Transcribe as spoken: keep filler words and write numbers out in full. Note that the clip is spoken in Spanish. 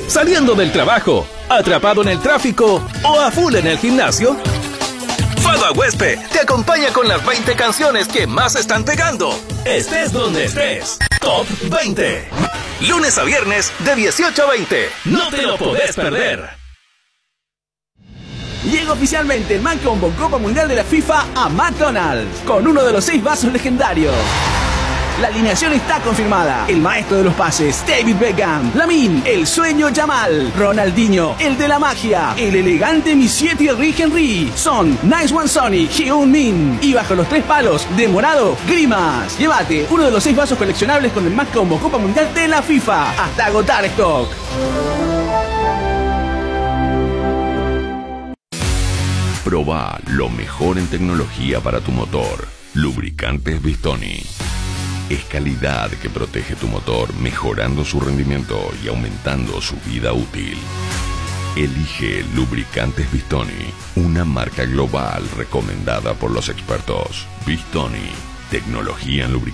¿Saliendo del trabajo? ¿Atrapado en el tráfico? ¿O a full en el gimnasio? Fado Huespe te acompaña con las veinte canciones que más están pegando. Estés donde estés. Top veinte. Lunes a viernes de dieciocho a veinte. No te lo podés perder. Llega oficialmente el Mancombo Copa Mundial de la FIFA a McDonald's, con uno de los seis vasos legendarios. La alineación está confirmada. El maestro de los pases, David Beckham. Lamine, el sueño Yamal. Ronaldinho, el de la magia. El elegante Monsieur Thierry Henry. Son Nice One Sonny, Heung Min. Y bajo los tres palos, de morado, Grimas. Llévate uno de los seis vasos coleccionables con el Mancombo Copa Mundial de la FIFA. Hasta agotar stock. Probá lo mejor en tecnología para tu motor. Lubricantes Bistoni. Es calidad que protege tu motor, mejorando su rendimiento y aumentando su vida útil. Elige Lubricantes Bistoni, una marca global recomendada por los expertos. Bistoni, tecnología en lubricantes.